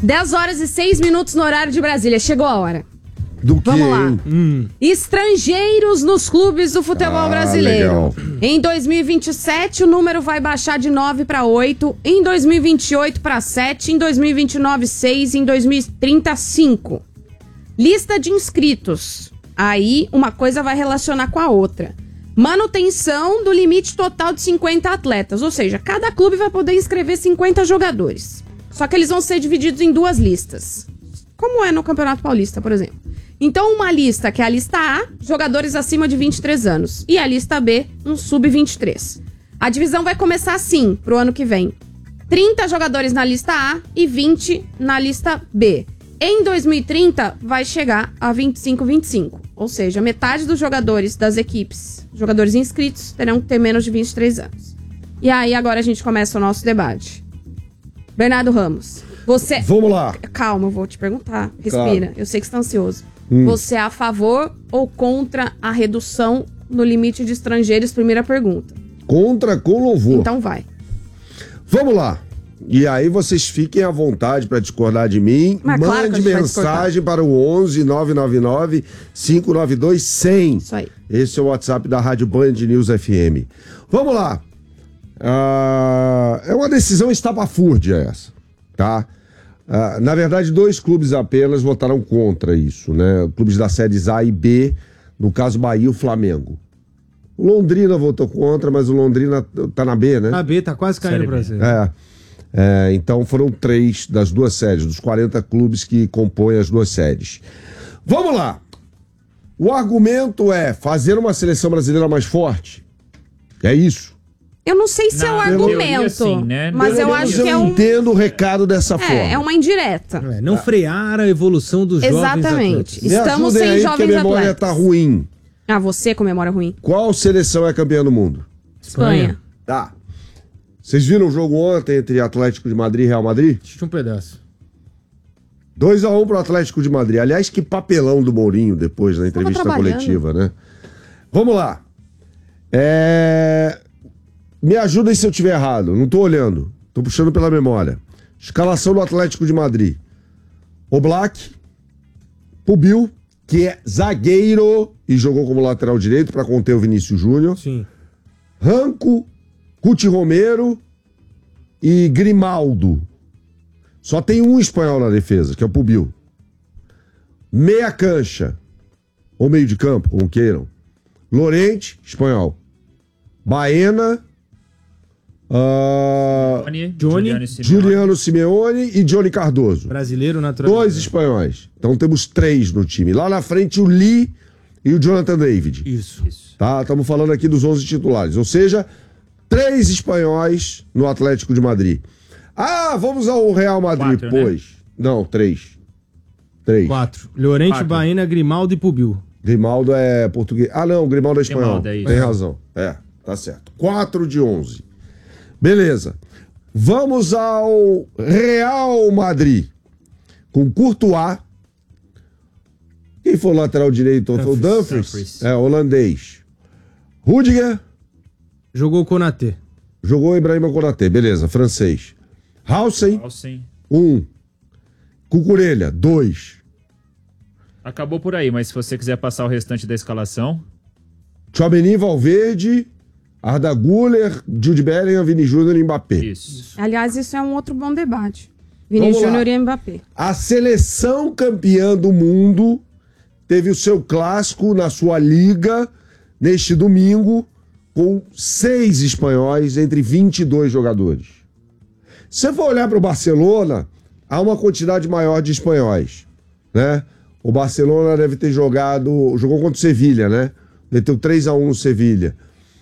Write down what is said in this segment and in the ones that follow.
10 horas e 6 minutos no horário de Brasília. Chegou a hora. Do que? Vamos lá. Estrangeiros nos clubes do futebol brasileiro. Legal. Em 2027, o número vai baixar de 9 para 8. Em 2028, para 7. Em 2029, 6. Em 2030, 5. Lista de inscritos. Aí, uma coisa vai relacionar com a outra. Manutenção do limite total de 50 atletas. Ou seja, cada clube vai poder inscrever 50 jogadores. Só que eles vão ser divididos em 2 listas. Como é no Campeonato Paulista, por exemplo. Então, uma lista que é a lista A, jogadores acima de 23 anos. E a lista B, um sub-23. A divisão vai começar assim, pro ano que vem. 30 jogadores na lista A e 20 na lista B. Em 2030, vai chegar a 25-25. Ou seja, metade dos jogadores das equipes, jogadores inscritos, terão que ter menos de 23 anos. E aí, agora a gente começa o nosso debate. Bernardo Ramos, você... Vamos lá. Calma, eu vou te perguntar. Respira, Claro. eu sei que você tá ansioso. Você é a favor ou contra a redução no limite de estrangeiros? Primeira pergunta. Contra com louvor. Então vai. Vamos lá. E aí vocês fiquem à vontade para discordar de mim. Mas claro que a Mande gente vai mensagem para o 11 999 592 100. Isso aí. Esse é o WhatsApp da Rádio Band News FM. Vamos lá. É uma decisão estapafúrdia essa, tá? Na verdade, 2 clubes apenas votaram contra isso, né? Clubes da séries A e B, no caso Bahia e o Flamengo. O Londrina votou contra, mas o Londrina tá na B, né? A B tá quase caindo no Brasil. Então foram 3 das 2 séries, dos 40 clubes que compõem as 2 séries. Vamos lá! O argumento é fazer uma seleção brasileira mais forte. É isso. Eu não sei se é o argumento, sim, né? mas eu acho que é Eu entendo o recado dessa forma. É uma indireta. Não frear a evolução dos jovens Exatamente. atletas. Me Estamos ajudem sem aí, jovens porque a memória atletas. tá ruim. Ah, você com memória ruim. Qual seleção é campeã do mundo? Espanha. Tá. Vocês viram o jogo ontem entre Atlético de Madrid e Real Madrid? Assisti um pedaço. 2-1 pro Atlético de Madrid. Aliás, que papelão do Mourinho depois na entrevista trabalhando. coletiva, né? Vamos lá. Me ajudem se eu estiver errado. Não tô olhando. Tô puxando pela memória. Escalação do Atlético de Madrid. Oblak, Pubil, que é zagueiro e jogou como lateral direito para conter o Vinícius Júnior. Sim. Ranco, Cuti Romero e Grimaldo. Só tem um espanhol na defesa, que é o Pubil. Meia cancha, ou meio de campo, como queiram. Lorente, espanhol. Baena, Juliano Simeone e Johnny Cardoso. Brasileiro natural. 2 espanhóis. Então temos 3 no time. Lá na frente o Lee e o Jonathan David. Isso. Tá? Estamos falando aqui dos 11 titulares. Ou seja, 3 espanhóis no Atlético de Madrid. Ah, vamos ao Real Madrid, 4, pois. Né? Não, 3. 4. Llorente, Baena, Grimaldo e Pubil. Grimaldo é português. Ah, não, Grimaldo é espanhol. Grimaldo, é isso. Tem razão. Tá certo. 4 de 11. Beleza. Vamos ao Real Madrid. Com Courtois. Quem foi o lateral direito? Foi o Dumfries. Holandês. Rudiger. Jogou o Konaté. Jogou o Ibrahima Konaté. Beleza, francês. Hausen. 1. Cucurella, 2. Acabou por aí, mas se você quiser passar o restante da escalação... Tchouaméni, Valverde, Arda Güler, Jude Bellingham, Vini Júnior e Mbappé. Isso. Aliás, isso é um outro bom debate. Vini Júnior e Mbappé. A seleção campeã do mundo teve o seu clássico na sua liga neste domingo com 6 espanhóis entre 22 jogadores. Se você for olhar para o Barcelona, há uma quantidade maior de espanhóis, né? O Barcelona deve ter jogou contra o Sevilha, né? Meteu 3-1 no Sevilha.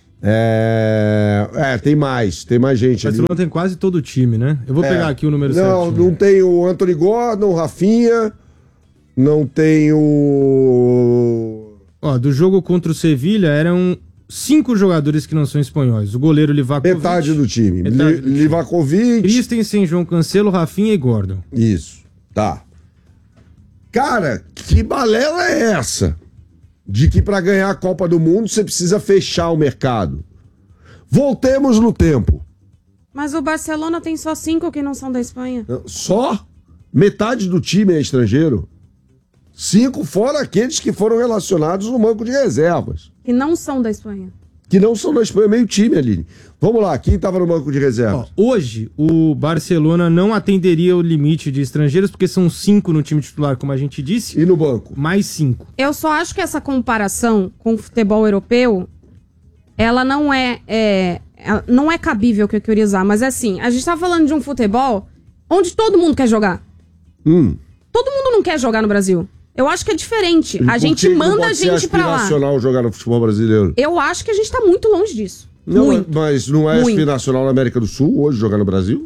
Tem mais gente ali. O Barcelona tem quase todo o time, né? Eu vou pegar aqui o número certinho. Não tem o Anthony Gordon, o Rafinha, não tem o... Do jogo contra o Sevilha eram 5 jogadores que não são espanhóis. O goleiro Livakovic. Metade do time. Livakovic. Christensen, João Cancelo, Rafinha e Gordon. Isso, tá. Cara, que balela é essa? De que para ganhar a Copa do Mundo você precisa fechar o mercado. Voltemos no tempo. Mas o Barcelona tem só 5 que não são da Espanha. Só? Metade do time é estrangeiro. 5 fora aqueles que foram relacionados no banco de reservas. Que não são da Espanha. Que não são da Espanha, meio time, Aline. Vamos lá, quem estava no banco de reservas? Hoje, o Barcelona não atenderia o limite de estrangeiros, porque são 5 no time titular, como a gente disse. E no banco? Mais 5. Eu só acho que essa comparação com o futebol europeu, ela não é cabível que eu queria usar, mas é assim, a gente tá falando de um futebol onde todo mundo quer jogar. Todo mundo não quer jogar no Brasil. Eu acho que é diferente. A gente manda a gente pra lá. É aspiracional jogar no futebol brasileiro. Eu acho que a gente tá muito longe disso. Não, muito. Mas não é aspiracional na América do Sul hoje jogar no Brasil?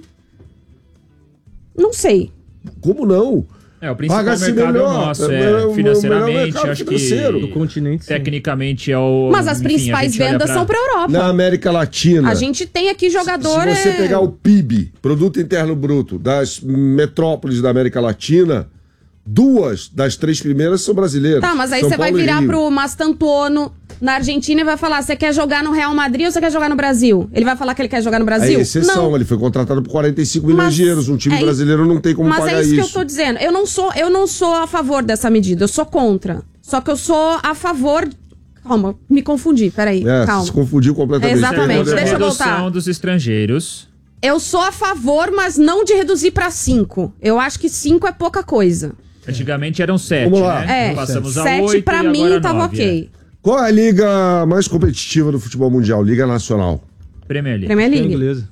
Não sei. Como não? O principal Paga-se mercado melhor, é o nosso, financeiramente, acho Do que continente, sim. tecnicamente é o... Mas as principais vendas são pra Europa. Na América Latina. A gente tem aqui jogadores... Se você pegar o PIB, Produto Interno Bruto, das metrópoles da América Latina, 2 das 3 primeiras são brasileiras. Tá, mas aí São você vai Paulo e virar Rio. pro Mastantuono na Argentina e vai falar, você quer jogar no Real Madrid ou você quer jogar no Brasil? Ele vai falar que ele quer jogar no Brasil? É exceção, não. ele foi contratado por 45 milhões Mas de euros. Um time brasileiro não tem como mas pagar é isso isso. que eu tô dizendo. Eu não sou a favor dessa medida, eu sou contra. Só que eu sou a favor... Calma, me confundi, peraí, calma. Se confundiu completamente. Exatamente, deixa eu voltar. Redução dos estrangeiros. Eu sou a favor, mas não de reduzir pra 5. Eu acho que 5 é pouca coisa. Antigamente eram 7, Vamos lá. né? Passamos a 7 8 pra e mim agora tava 9, ok. Qual é a liga mais competitiva do futebol mundial? Liga Nacional. Premier League. Premier League. Inglesa.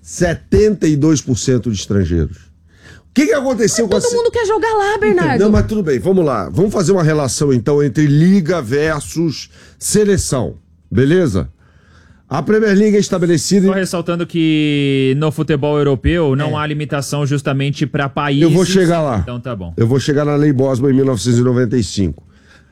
72% de estrangeiros. O que aconteceu com Todo mundo quer jogar lá, Bernardo. Não, mas tudo bem, vamos lá. Vamos fazer uma relação então entre liga versus seleção. Beleza? A Premier League é estabelecida... Só ressaltando que no futebol europeu não há limitação justamente para países... Eu vou chegar lá. Então tá bom. Eu vou chegar na Lei Bosman em 1995.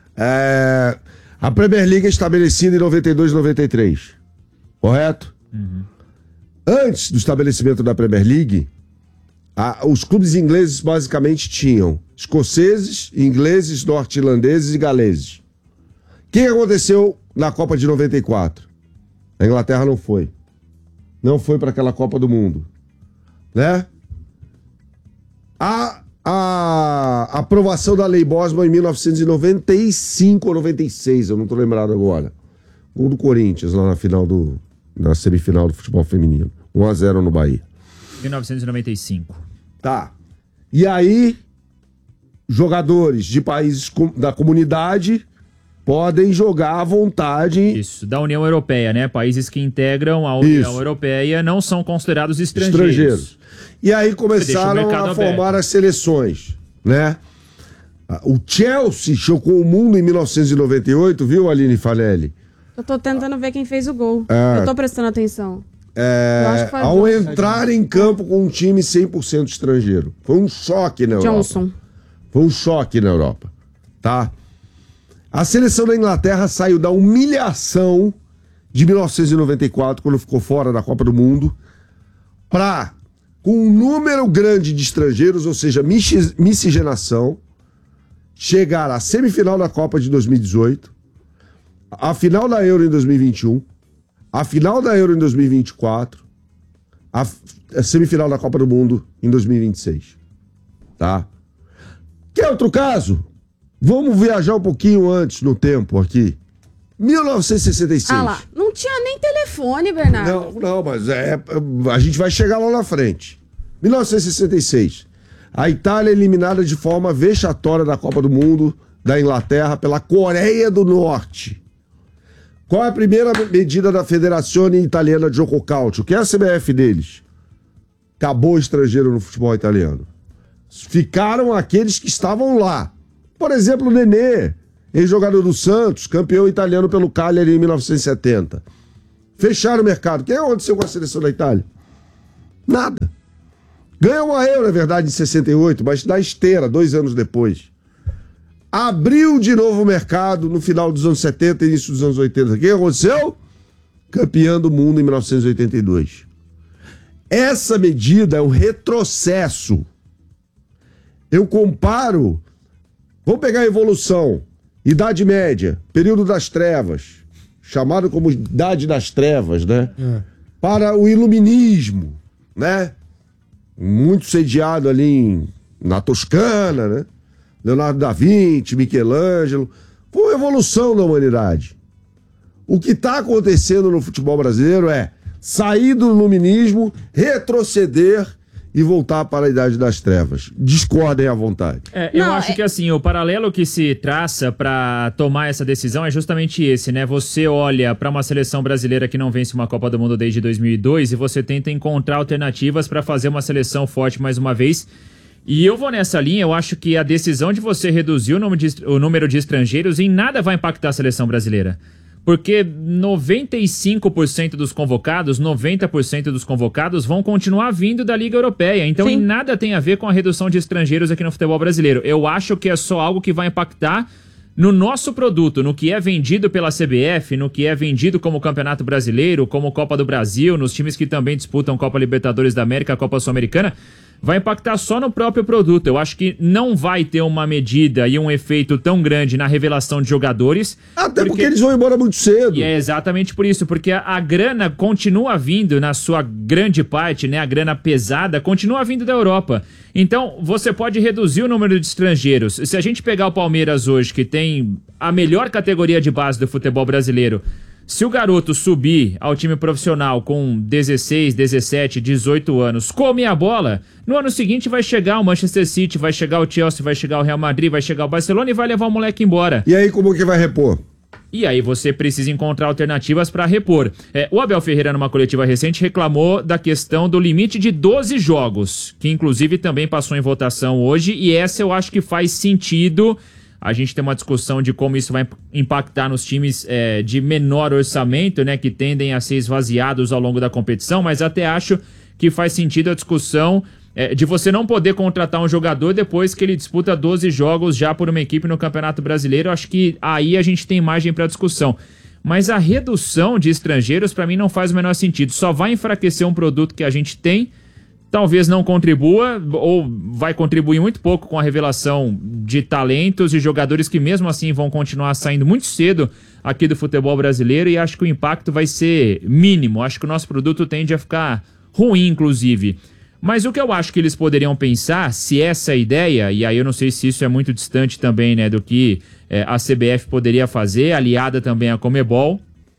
A Premier League é estabelecida em 92 e 93. Correto? Antes do estabelecimento da Premier League, os clubes ingleses basicamente tinham escoceses, ingleses, norte-irlandeses e galeses. O que aconteceu na Copa de 94? A Inglaterra não foi. Não foi para aquela Copa do Mundo. Né? A aprovação da Lei Bosman em 1995 ou 96, eu não tô lembrado agora. Gol do Corinthians lá na semifinal do futebol feminino. 1-0 no Bahia. 1995. Tá. E aí, jogadores de países da comunidade podem jogar à vontade. Isso, da União Europeia, né? Países que integram a União Europeia não são considerados estrangeiros. E aí começaram a formar as seleções, né? O Chelsea chocou o mundo em 1998, viu, Aline Fanelli? Eu tô tentando ver quem fez o gol. Eu tô prestando atenção. Eu acho que foi ao entrar em campo com um time 100% estrangeiro. Foi um choque na Europa. Johnson. Foi um choque na Europa, tá? A seleção da Inglaterra saiu da humilhação de 1994, quando ficou fora da Copa do Mundo, com um número grande de estrangeiros, ou seja, miscigenação, chegar à semifinal da Copa de 2018, a final da Euro em 2021, a final da Euro em 2024, a semifinal da Copa do Mundo em 2026. Tá? Quer outro caso? Vamos viajar um pouquinho antes no tempo aqui. 1966. Ah lá, não tinha nem telefone, Bernardo. Não, mas a gente vai chegar lá na frente. 1966. A Itália é eliminada de forma vexatória da Copa do Mundo da Inglaterra pela Coreia do Norte. Qual é a primeira medida da Federazione Italiana de Gioco Calcio? Que é a CBF deles? Acabou o estrangeiro no futebol italiano. Ficaram aqueles que estavam lá. Por exemplo, o Nenê, ex-jogador do Santos, campeão italiano pelo Cagliari em 1970. Fecharam o mercado. O que aconteceu com a seleção da Itália? Nada. Ganhou uma Euro, é verdade, em 68, mas na esteira, 2 anos depois. Abriu de novo o mercado no final dos anos 70 e início dos anos 80. O que aconteceu? Campeão do mundo em 1982. Essa medida é um retrocesso. Eu comparo... Vamos pegar a evolução, Idade Média, período das trevas, chamado como Idade das Trevas, né? Para o Iluminismo, né? Muito sediado ali na Toscana, né? Leonardo da Vinci, Michelangelo. Foi uma evolução da humanidade. O que está acontecendo no futebol brasileiro é sair do iluminismo, retroceder e voltar para a Idade das Trevas. Discordem à vontade. Eu acho que assim, o paralelo que se traça para tomar essa decisão é justamente esse, né? Você olha para uma seleção brasileira que não vence uma Copa do Mundo desde 2002 e você tenta encontrar alternativas para fazer uma seleção forte mais uma vez. E eu vou nessa linha, eu acho que a decisão de você reduzir o número de estrangeiros em nada vai impactar a seleção brasileira. Porque 95% dos convocados, 90% dos convocados vão continuar vindo da Liga Europeia. Então, em nada tem a ver com a redução de estrangeiros aqui no futebol brasileiro. Eu acho que é só algo que vai impactar no nosso produto, no que é vendido pela CBF, no que é vendido como Campeonato Brasileiro, como Copa do Brasil, nos times que também disputam Copa Libertadores da América, Copa Sul-Americana. Vai impactar só no próprio produto. Eu acho que não vai ter uma medida e um efeito tão grande na revelação de jogadores. Até porque eles vão embora muito cedo. E é exatamente por isso, porque a grana continua vindo, na sua grande parte, né? A grana pesada continua vindo da Europa. Então, você pode reduzir o número de estrangeiros. Se a gente pegar o Palmeiras hoje, que tem a melhor categoria de base do futebol brasileiro, se o garoto subir ao time profissional com 16, 17, 18 anos, come a bola, no ano seguinte vai chegar o Manchester City, vai chegar o Chelsea, vai chegar o Real Madrid, vai chegar o Barcelona e vai levar o moleque embora. E aí como que vai repor? E aí você precisa encontrar alternativas para repor. O Abel Ferreira, numa coletiva recente, reclamou da questão do limite de 12 jogos, que inclusive também passou em votação hoje, e essa eu acho que faz sentido. A gente tem uma discussão de como isso vai impactar nos times de menor orçamento, né, que tendem a ser esvaziados ao longo da competição, mas até acho que faz sentido a discussão de você não poder contratar um jogador depois que ele disputa 12 jogos já por uma equipe no Campeonato Brasileiro. Acho que aí a gente tem margem para discussão. Mas a redução de estrangeiros, para mim, não faz o menor sentido. Só vai enfraquecer um produto que a gente tem. Talvez não contribua, ou vai contribuir muito pouco com a revelação de talentos e jogadores que mesmo assim vão continuar saindo muito cedo aqui do futebol brasileiro, e acho que o impacto vai ser mínimo. Acho que o nosso produto tende a ficar ruim, inclusive. Mas o que eu acho que eles poderiam pensar, se essa é a ideia, e aí eu não sei se isso é muito distante também, né, do que a CBF poderia fazer, aliada também à Conmebol,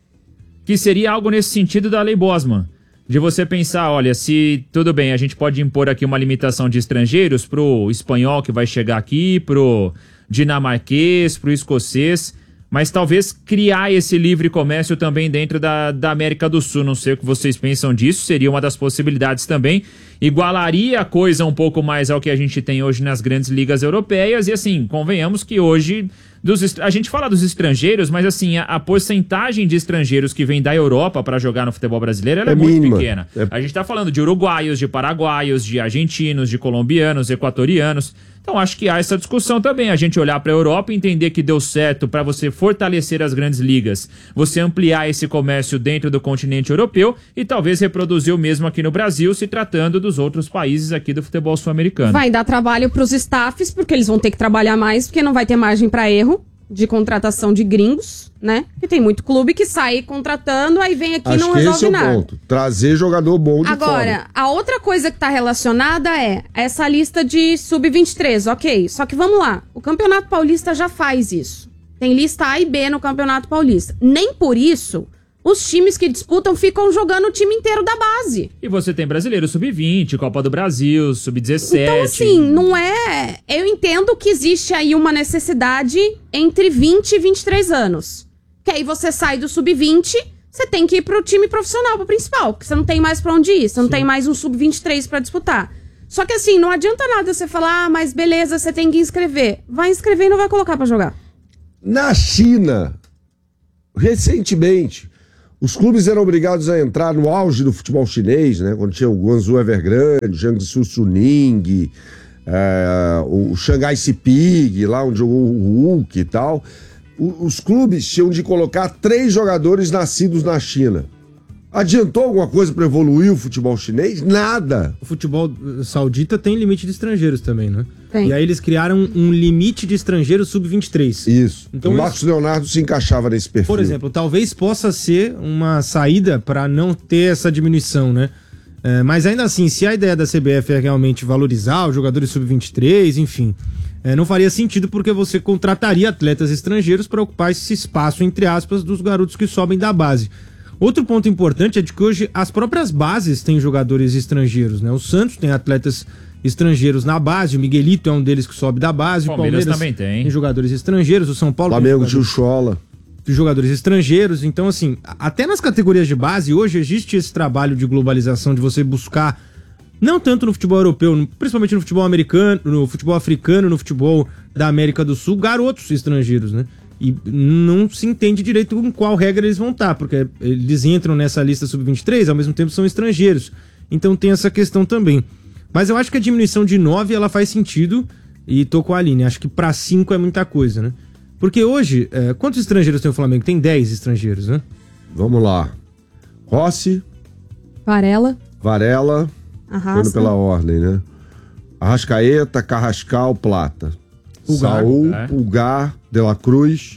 que seria algo nesse sentido da Lei Bosman. De você pensar, olha, se tudo bem, a gente pode impor aqui uma limitação de estrangeiros pro espanhol que vai chegar aqui, pro dinamarquês, pro escocês, mas talvez criar esse livre comércio também dentro da América do Sul. Não sei o que vocês pensam disso, seria uma das possibilidades também. Igualaria a coisa um pouco mais ao que a gente tem hoje nas grandes ligas europeias, e assim, convenhamos que hoje a gente fala dos estrangeiros, mas assim, a porcentagem de estrangeiros que vem da Europa para jogar no futebol brasileiro ela é muito mínima. Pequena. A gente tá falando de uruguaios, de paraguaios, de argentinos, de colombianos, equatorianos. Então acho que há essa discussão também, a gente olhar para a Europa e entender que deu certo para você fortalecer as grandes ligas, você ampliar esse comércio dentro do continente europeu e talvez reproduzir o mesmo aqui no Brasil, se tratando dos outros países aqui do futebol sul-americano. Vai dar trabalho para os staffs, porque eles vão ter que trabalhar mais, porque não vai ter margem para erro de contratação de gringos, né? Que tem muito clube que sai contratando, aí vem aqui e não resolve esse é o nada. ponto. Trazer jogador bom de fora. Agora, a outra coisa que tá relacionada é essa lista de sub-23, ok. Só que vamos lá, o Campeonato Paulista já faz isso. Tem lista A e B no Campeonato Paulista. Nem por isso os times que disputam ficam jogando o time inteiro da base. E você tem brasileiro sub-20, Copa do Brasil, sub-17. Então, assim, não é... Eu entendo que existe aí uma necessidade entre 20 e 23 anos. Que aí você sai do sub-20, você tem que ir pro time profissional, pro principal. Porque você não tem mais pra onde ir, você não tem mais um sub-23 pra disputar. Só que assim, não adianta nada você falar, mas beleza, você tem que inscrever. Vai inscrever e não vai colocar pra jogar. Na China, recentemente, os clubes eram obrigados a entrar no auge do futebol chinês, né? Quando tinha o Guangzhou Evergrande, o Jiangsu Suning, o Shanghai Sipig, lá onde jogou o Hulk e tal. Os clubes tinham de colocar 3 jogadores nascidos na China. Adiantou alguma coisa para evoluir o futebol chinês? Nada. O futebol saudita tem limite de estrangeiros também, né? Tem. E aí eles criaram um limite de estrangeiros sub-23. Isso. Então o Marcos Leonardo se encaixava nesse perfil. Por exemplo, talvez possa ser uma saída para não ter essa diminuição, né? Mas ainda assim, se a ideia da CBF é realmente valorizar os jogadores sub-23, enfim, não faria sentido porque você contrataria atletas estrangeiros para ocupar esse espaço, entre aspas, dos garotos que sobem da base. Outro ponto importante é de que hoje as próprias bases têm jogadores estrangeiros, né? O Santos tem atletas estrangeiros na base, o Miguelito é um deles que sobe da base, o Palmeiras também tem jogadores estrangeiros, o São Paulo Flamengo, tem Chola. jogadores estrangeiros. Então, assim, até nas categorias de base, hoje existe esse trabalho de globalização, de você buscar, não tanto no futebol europeu, principalmente no futebol americano, no futebol africano, no futebol da América do Sul, garotos estrangeiros, né? E não se entende direito com qual regra eles vão estar, porque eles entram nessa lista sub-23, ao mesmo tempo são estrangeiros. Então tem essa questão também. Mas eu acho que a diminuição de 9, ela faz sentido, e tô com a Aline, acho que pra 5 é muita coisa, né? Porque hoje, quantos estrangeiros tem o Flamengo? Tem 10 estrangeiros, né? Vamos lá. Rossi, Varela. Indo pela ordem, né? Arrascaeta, Carrascal, Plata. Pulgar. Saúl, Pulgar, De La Cruz,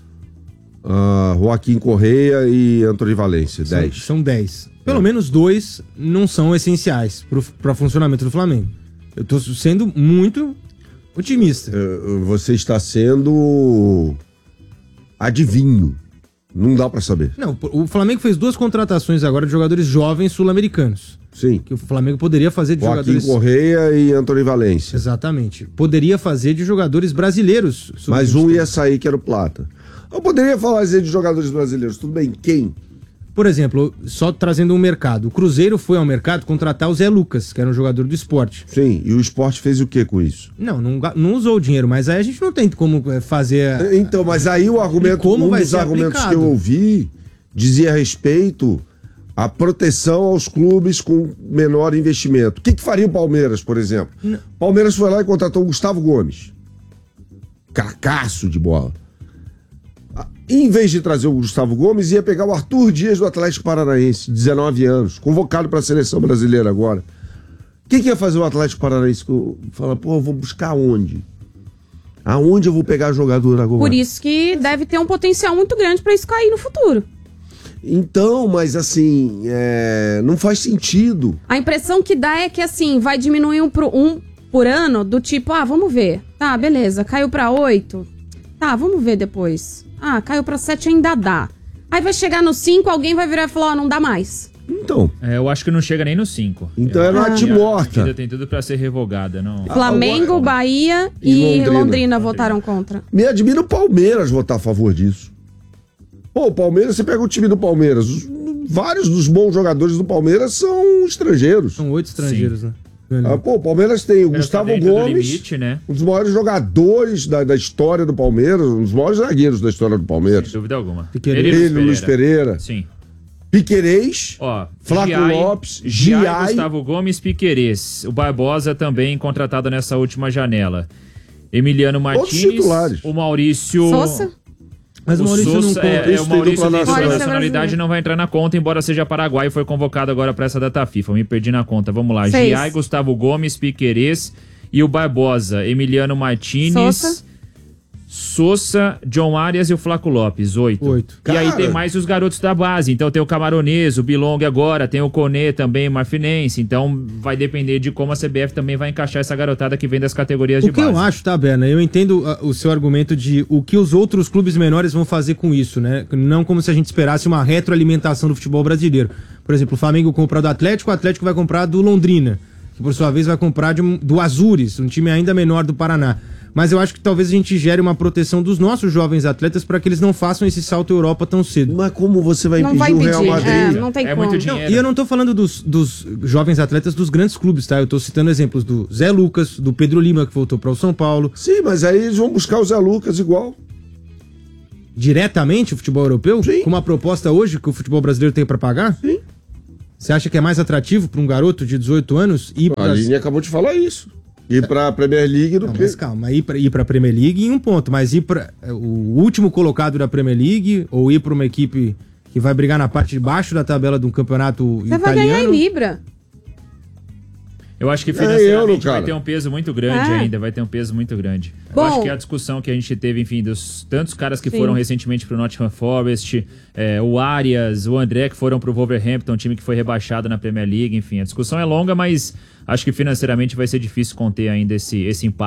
Joaquim Correia e Antony Valência. 10. São 10. Pelo menos 2 não são essenciais para o funcionamento do Flamengo. Eu tô sendo muito otimista. Você está sendo adivinho. Não dá para saber. Não, o Flamengo fez 2 contratações agora de jogadores jovens sul-americanos. Sim. Que o Flamengo poderia fazer de Joaquim jogadores... Correia e Antony Valência. Exatamente. Poderia fazer de jogadores brasileiros. Mas um ia sair, que era o Plata. Eu poderia fazer de jogadores brasileiros. Tudo bem, quem? Por exemplo, só trazendo um mercado. O Cruzeiro foi ao mercado contratar o Zé Lucas, que era um jogador do Sport. Sim, e o Sport fez o que com isso? Não usou o dinheiro, mas aí a gente não tem como fazer... Então, mas aí o argumento, como vai dos ser argumentos aplicado? que eu ouvi dizia respeito à proteção aos clubes com menor investimento. O que faria o Palmeiras, por exemplo? O Palmeiras foi lá e contratou o Gustavo Gomes. Cracaço de bola. Em vez de trazer o Gustavo Gomes, ia pegar o Arthur Dias do Atlético Paranaense, 19 anos, convocado para a seleção brasileira agora. O que ia fazer o Atlético Paranaense? Fala, pô, eu vou buscar onde? Aonde eu vou pegar jogador agora? Por isso que deve ter um potencial muito grande para isso cair no futuro. Então, mas assim, não faz sentido. A impressão que dá é que, assim, vai diminuir um por ano, do tipo, vamos ver. Tá, beleza, caiu pra 8. Tá, vamos ver depois. Caiu pra 7, ainda dá. Aí vai chegar no 5, alguém vai virar e falar, não dá mais. Então. Eu acho que não chega nem no 5. Então é natimorta. Ainda tem tudo pra ser revogada, não. Flamengo, Agora, Bahia e Londrina votaram contra. Me admira o Palmeiras votar a favor disso. Pô, o Palmeiras, você pega o time do Palmeiras, vários dos bons jogadores do Palmeiras são estrangeiros. São 8 estrangeiros, né? O Palmeiras tem o Gustavo Gomes, limite, né? um dos maiores jogadores da história do Palmeiras, um dos maiores zagueiros da história do Palmeiras. Sem dúvida alguma. Ele, Luiz Pereira. Sim. Piquerez, Flávio Lopes, Giai, Gustavo Gomes, Piquerez. O Barbosa também contratado nessa última janela. Emiliano Martins, o Maurício... Sousa? Mas o Maurício não conta. O Maurício tem Maurício nacionalidade, não vai entrar na conta, embora seja paraguaio e foi convocado agora para essa data FIFA. Me perdi na conta. Vamos lá. 6. Giai, Gustavo Gomes, Piquerez e o Barbosa. Emiliano Martins, Sousa, John Arias e o Flaco Lopes. 8. E aí tem mais os garotos da base. Então tem o Camaronês, o Bilong agora, tem o Conê também, o Marfinense. Então vai depender de como a CBF também vai encaixar essa garotada que vem das categorias de base. O que eu acho, tá, Berna? Eu entendo o seu argumento de o que os outros clubes menores vão fazer com isso, né? Não como se a gente esperasse uma retroalimentação do futebol brasileiro. Por exemplo, o Flamengo compra do Atlético, o Atlético vai comprar do Londrina, que por sua vez vai comprar do Azures, um time ainda menor do Paraná. Mas eu acho que talvez a gente gere uma proteção dos nossos jovens atletas para que eles não façam esse salto Europa tão cedo. Mas como você vai impedir o Real Madrid? Não tem como. Muito dinheiro. E eu não tô falando dos jovens atletas dos grandes clubes, tá? Eu tô citando exemplos do Zé Lucas, do Pedro Lima, que voltou para o São Paulo. Sim, mas aí eles vão buscar o Zé Lucas igual. Diretamente o futebol europeu? Sim. Com uma proposta hoje que o futebol brasileiro tem para pagar? Sim. Você acha que é mais atrativo para um garoto de 18 anos ir A Aline acabou de falar isso. Ir pra Premier League do que... Mas calma, ir pra Premier League em um ponto, mas ir pra o último colocado da Premier League ou ir pra uma equipe que vai brigar na parte de baixo da tabela de um campeonato italiano... Você vai ganhar em Libra. Eu acho que financeiramente cara. vai ter um peso muito grande ainda, vai ter um peso muito grande. Bom, eu acho que a discussão que a gente teve, enfim, dos tantos caras que sim. foram recentemente pro Nottingham Forest, o Arias, o André que foram pro Wolverhampton, time que foi rebaixado na Premier League, enfim, a discussão é longa, mas acho que financeiramente vai ser difícil conter ainda esse impacto.